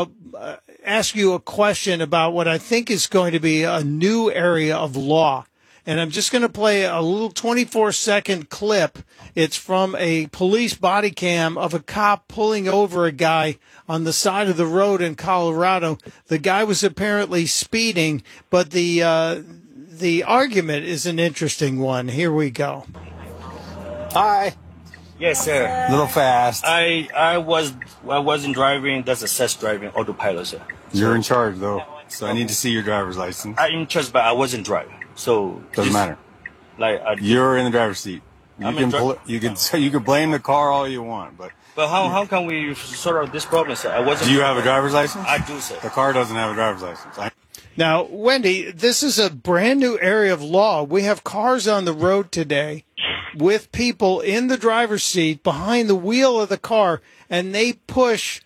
ask you a question about what I think is going to be a new area of law. And I'm just going to play a little 24-second clip. It's from a police body cam of a cop pulling over a guy on the side of the road in Colorado. The guy was apparently speeding, but the argument is an interesting one. Here we go. Hi. Yes, sir. A little fast. I wasn't driving. That's a test driving autopilot, sir. You're in charge, though, so I need to see your driver's license. I'm in charge, but I wasn't driving. So doesn't matter. You're in the driver's seat. You can blame the car all you want, but how can we sort out this problem, sir? Do you have a driver's license? I do, sir. The car doesn't have a driver's license. Now, Wendy, this is a brand new area of law. We have cars on the road today with people in the driver's seat behind the wheel of the car, and they push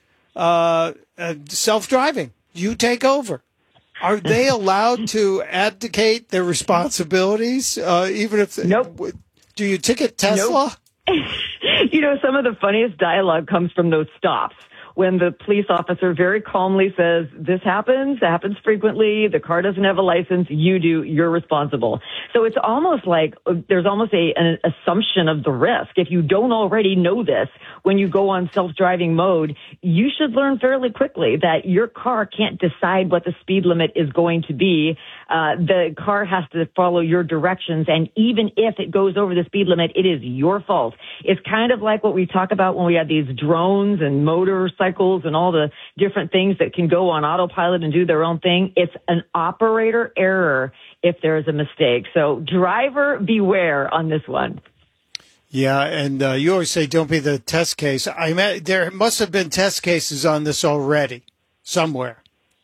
self-driving. You take over. Are they allowed to abdicate their responsibilities, even if... Nope. Do you ticket Tesla? Nope. Some of the funniest dialogue comes from those stops when the police officer very calmly says, this happens, that happens frequently, the car doesn't have a license, you do, you're responsible. So it's almost like there's almost an assumption of the risk. If you don't already know this, when you go on self-driving mode, you should learn fairly quickly that your car can't decide what the speed limit is going to be. The car has to follow your directions, and even if it goes over the speed limit, it is your fault. It's kind of like what we talk about when we have these drones and motorcycles and all the different things that can go on autopilot and do their own thing. It's an operator error if there is a mistake. So driver beware on this one. Yeah, and you always say don't be the test case. There must have been test cases on this already. somewhere.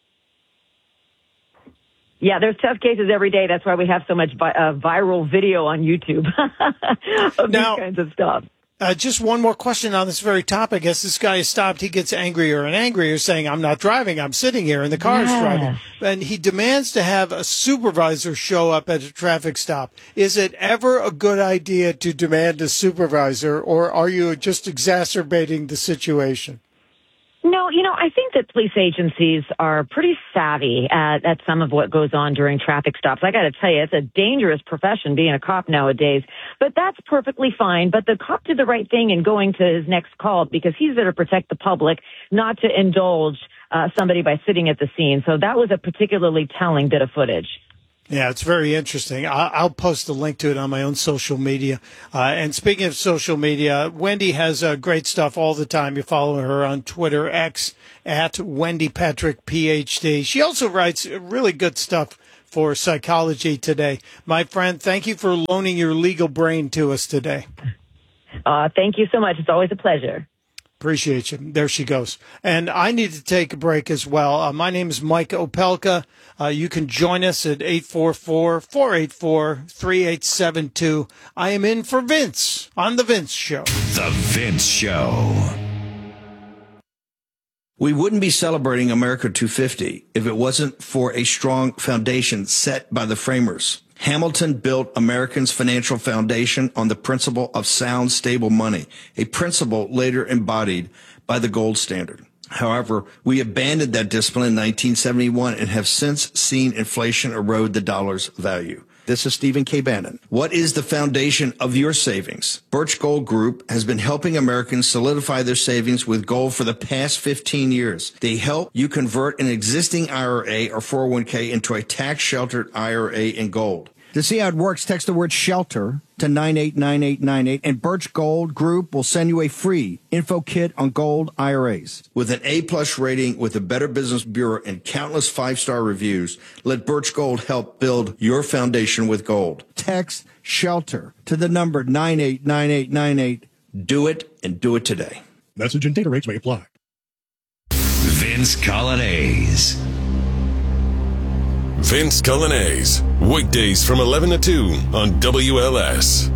Yeah, there's test cases every day. That's why we have so much viral video on YouTube of these kinds of stuff. Just one more question on this very topic. As this guy is stopped, he gets angrier and angrier, saying, I'm not driving, I'm sitting here, and the car is driving. And he demands to have a supervisor show up at a traffic stop. Is it ever a good idea to demand a supervisor, or are you just exacerbating the situation? No, I think that police agencies are pretty savvy at some of what goes on during traffic stops. I got to tell you, it's a dangerous profession being a cop nowadays, but that's perfectly fine. But the cop did the right thing in going to his next call because he's there to protect the public, not to indulge somebody by sitting at the scene. So that was a particularly telling bit of footage. Yeah, it's very interesting. I'll post a link to it on my own social media. And speaking of social media, Wendy has great stuff all the time. You follow her on Twitter, X, at Wendy Patrick, PhD. She also writes really good stuff for Psychology Today. My friend, thank you for loaning your legal brain to us today. Thank you so much. It's always a pleasure. Appreciate you. There she goes. And I need to take a break as well. My name is Mike Opelka. You can join us at 844-484-3872. I am in for Vince on The Vince Show. The Vince Show. We wouldn't be celebrating America 250 if it wasn't for a strong foundation set by the framers. Hamilton built Americans' financial foundation on the principle of sound, stable money, a principle later embodied by the gold standard. However, we abandoned that discipline in 1971 and have since seen inflation erode the dollar's value. This is Stephen K. Bannon. What is the foundation of your savings? Birch Gold Group has been helping Americans solidify their savings with gold for the past 15 years. They help you convert an existing IRA or 401k into a tax-sheltered IRA in gold. To see how it works, text the word SHELTER to 989898, and Birch Gold Group will send you a free info kit on gold IRAs. With an A-plus rating with the Better Business Bureau and countless 5-star reviews, let Birch Gold help build your foundation with gold. Text SHELTER to the number 989898. Do it, and do it today. Message and data rates may apply. Vince Coglianese. Vince Coglianese, weekdays from 11 to 2 on WLS.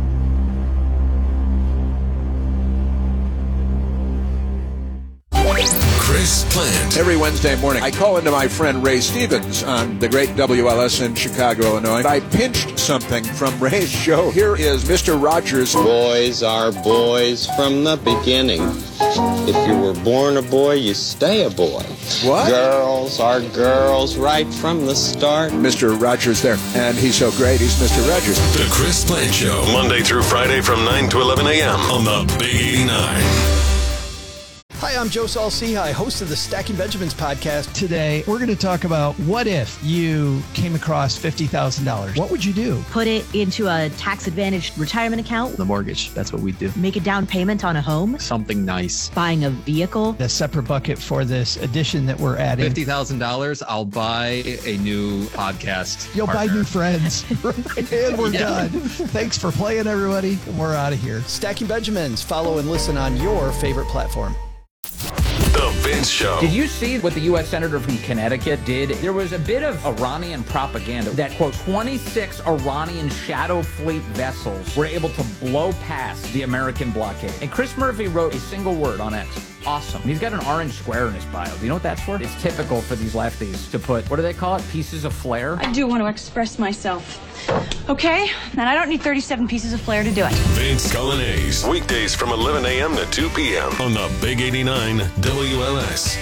Chris Plant. Every Wednesday morning, I call into my friend Ray Stevens on the great WLS in Chicago, Illinois. I pinched something from Ray's show. Here is Mr. Rogers. Boys are boys from the beginning. If you were born a boy, you stay a boy. What? Girls are girls right from the start. Mr. Rogers there. And he's so great, he's Mr. Rogers. The Chris Plant Show, Monday through Friday from 9 to 11 a.m. on the Big 89. Hi, I'm Joe Saul-Sehy, host of the Stacking Benjamins podcast. Today, we're going to talk about what if you came across $50,000. What would you do? Put it into a tax-advantaged retirement account. The mortgage, that's what we do. Make a down payment on a home. Something nice. Buying a vehicle. A separate bucket for this addition that we're adding. $50,000, I'll buy a new podcast You'll partner. buy new friends. And we're done. Thanks for playing, everybody. We're out of here. Stacking Benjamins. Follow and listen on your favorite platform. The Vince Show. Did you see what the U.S. Senator from Connecticut did? There was a bit of Iranian propaganda that, quote, 26 Iranian shadow fleet vessels were able to blow past the American blockade. And Chris Murphy wrote a single word on X. Awesome. He's got an orange square in his bio. Do you know what that's for? It's typical for these lefties to put, what do they call it? Pieces of flair? I do want to express myself. Okay? And I don't need 37 pieces of flair to do it. Vince Coglianese, weekdays from 11 a.m. to 2 p.m. on the Big 89 WLS.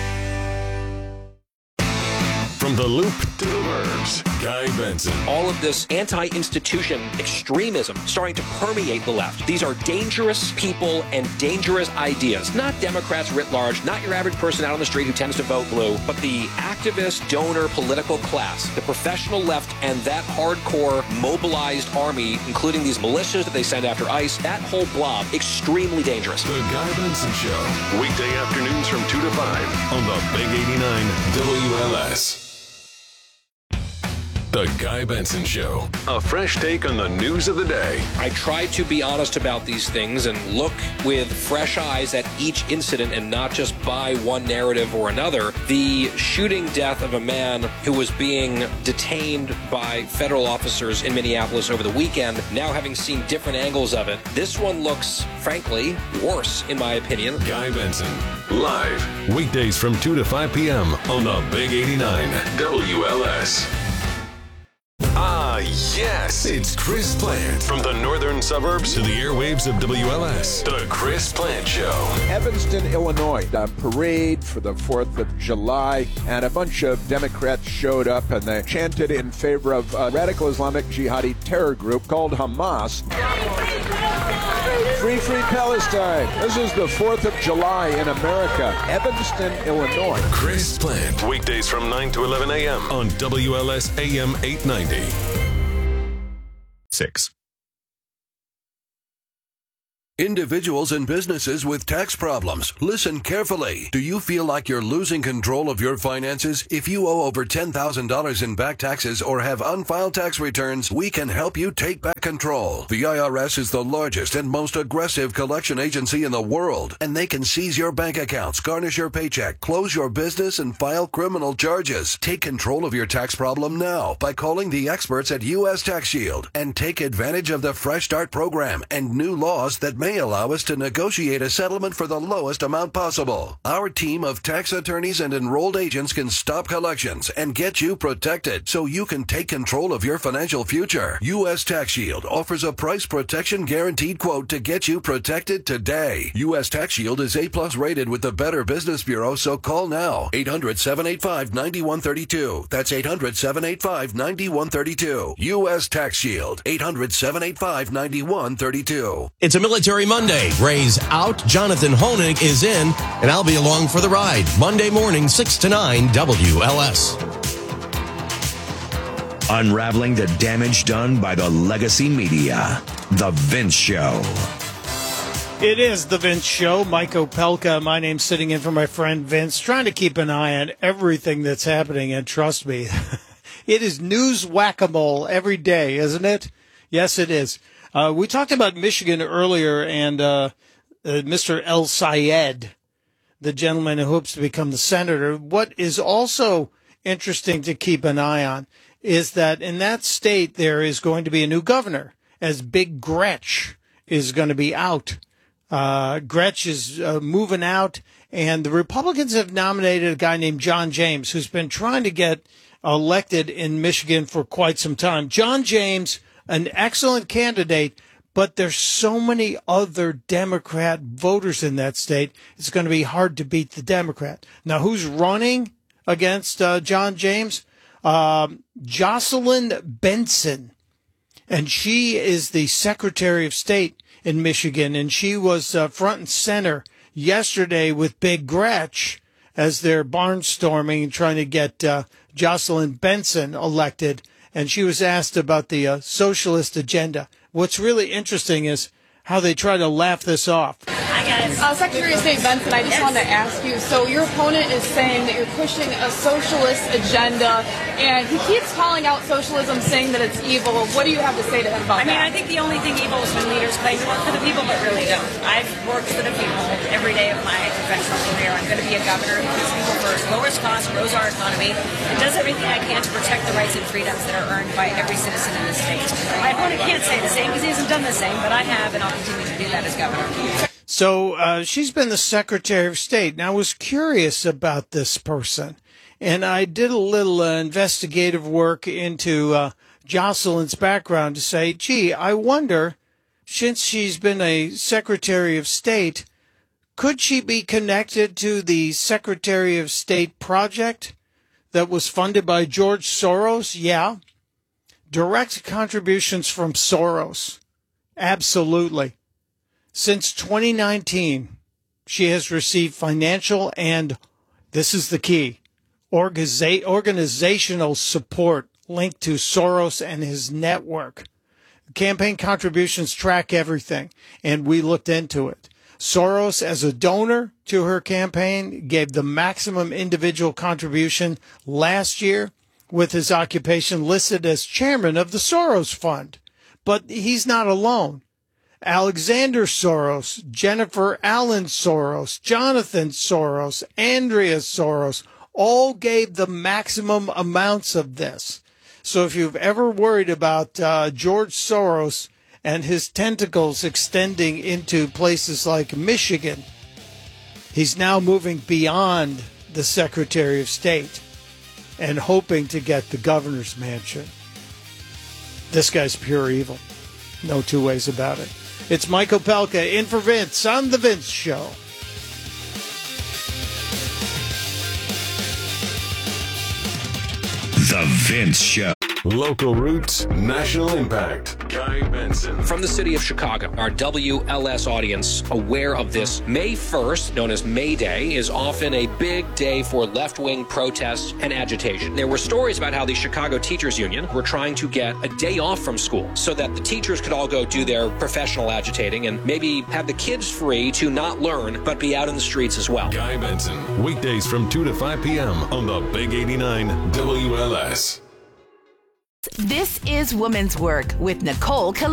From the Loop to the Burbs, Guy Benson. All of this anti-institution extremism starting to permeate the left. These are dangerous people and dangerous ideas. Not Democrats writ large, not your average person out on the street who tends to vote blue, but the activist, donor, political class, the professional left, and that hardcore mobilized army, including these militias that they send after ICE, that whole blob, extremely dangerous. The Guy Benson Show, weekday afternoons from 2 to 5 on the Big 89 WLS. The Guy Benson Show. A fresh take on the news of the day. I try to be honest about these things and look with fresh eyes at each incident and not just buy one narrative or another. The shooting death of a man who was being detained by federal officers in Minneapolis over the weekend, now having seen different angles of it, this one looks, frankly, worse, in my opinion. Guy Benson, live, weekdays from 2 to 5 p.m. on the Big 89 WLS. Ah, yes, it's Chris Plant. From the northern suburbs to the airwaves of WLS, The Chris Plant Show. Evanston, Illinois, a parade for the 4th of July, and a bunch of Democrats showed up and they chanted in favor of a radical Islamic jihadi terror group called Hamas. Free, free Palestine. This is the 4th of July in America, Evanston, Illinois. Chris Plant, weekdays from 9 to 11 a.m. on WLS AM 890. 6. Individuals and businesses with tax problems, listen carefully. Do you feel like you're losing control of your finances? If you owe over $10,000 in back taxes or have unfiled tax returns, we can help you take back control. The IRS is the largest and most aggressive collection agency in the world, and they can seize your bank accounts, garnish your paycheck, close your business, and file criminal charges. Take control of your tax problem now by calling the experts at U.S. Tax Shield and take advantage of the Fresh Start program and new laws that may allow us to negotiate a settlement for the lowest amount possible. Our team of tax attorneys and enrolled agents can stop collections and get you protected so you can take control of your financial future. U.S. Tax Shield offers a price protection guaranteed quote to get you protected today. U.S. Tax Shield is A+ rated with the Better Business Bureau, so call now. 800-785-9132. That's 800-785-9132. U.S. Tax Shield. 800-785-9132. It's a Military Monday. Ray's out, Jonathan Hoenig is in, and I'll be along for the ride. Monday morning, 6 to 9, WLS. Unraveling the damage done by the legacy media. The Vince Show. It is The Vince Show. Mike Opelka, my name's sitting in for my friend Vince, trying to keep an eye on everything that's happening, and trust me, it is news whack-a-mole every day, isn't it? Yes, it is. We talked about Michigan earlier, and Mr. El Sayed, the gentleman who hopes to become the senator. What is also interesting to keep an eye on is that in that state there is going to be a new governor, as Big Gretsch is going to be out. Gretsch is moving out, and the Republicans have nominated a guy named John James, who's been trying to get elected in Michigan for quite some time. John James, an excellent candidate, but there's so many other Democrat voters in that state, it's going to be hard to beat the Democrat. Now, who's running against John James? Jocelyn Benson, and she is the Secretary of State in Michigan, and she was front and center yesterday with Big Gretsch as they're barnstorming, trying to get Jocelyn Benson elected. And she was asked about the socialist agenda. What's really interesting is how they try to laugh this off. Hi, guys. Secretary of State Benson, I just wanted to ask you, so your opponent is saying that you're pushing a socialist agenda, and he keeps calling out socialism, saying that it's evil. What do you have to say to him about that? I think the only thing evil is when leaders claim to work for the people, but really don't. I've worked for the people every day of my professional career. I'm going to be a governor who puts people first, lowers costs, grows our economy, and does everything I can to protect the rights and freedoms that are earned by every citizen in the state. My opponent can't say the same because he hasn't done the same, but I have, and I'll continue to do that as governor. So she's been the Secretary of State. Now, I was curious about this person, and I did a little investigative work into Jocelyn's background to say, gee, I wonder, since she's been a Secretary of State, could she be connected to the Secretary of State project that was funded by George Soros? Yeah. Direct contributions from Soros. Absolutely. Since 2019, she has received financial and, this is the key, organizational support linked to Soros and his network. Campaign contributions track everything, and we looked into it. Soros, as a donor to her campaign, gave the maximum individual contribution last year with his occupation listed as chairman of the Soros Fund. But he's not alone. Alexander Soros, Jennifer Allen Soros, Jonathan Soros, Andrea Soros all gave the maximum amounts of this. So if you've ever worried about George Soros and his tentacles extending into places like Michigan, he's now moving beyond the Secretary of State and hoping to get the governor's mansion. This guy's pure evil. No two ways about it. It's Mike Opelka in for Vince on The Vince Show. The Vince Show. Local roots, national impact. Guy Benson. From the city of Chicago, our WLS audience aware of this. May 1st, known as May Day, is often a big day for left-wing protests and agitation. There were stories about how the Chicago Teachers Union were trying to get a day off from school so that the teachers could all go do their professional agitating and maybe have the kids free to not learn but be out in the streets as well. Guy Benson, weekdays from 2 to 5 p.m. on the Big 89 WLS. This is Women's Work with Nicole